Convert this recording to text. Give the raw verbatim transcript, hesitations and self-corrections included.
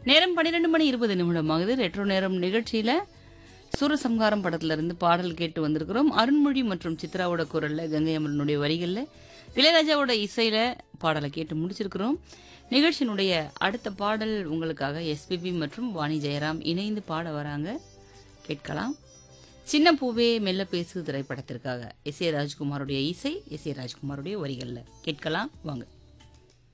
நேரம் பன்னிரண்டு மணி இருபது நிமிடம் ஆகுது. ரெட்ரோ நேரம் நிகழ்ச்சியில சூரசம்ஹாரம் படத்துல இருந்து பாடல் கேட்டு வந்திருக்கிறோம். அருண்மொழி மற்றும் சித்ராவோட குரல்ல, கங்கை அமரனுடைய வரிகள்ல, இளையராஜாவோட இசையில பாடலை கேட்டு முடிச்சிருக்கிறோம். நிகழ்ச்சியினுடைய அடுத்த பாடல் உங்களுக்காக எஸ்பிபி மற்றும் வாணி ஜெயராம் இணைந்து பாட வராங்க, கேட்கலாம். சின்ன பூவே மெல்ல பேசு திரைப்படத்திற்காக எஸ் ஏ ராஜ்குமாருடைய இசை, எஸ் ஏ ராஜ்குமாருடைய வரிகள்ல கேட்கலாம் வாங்க.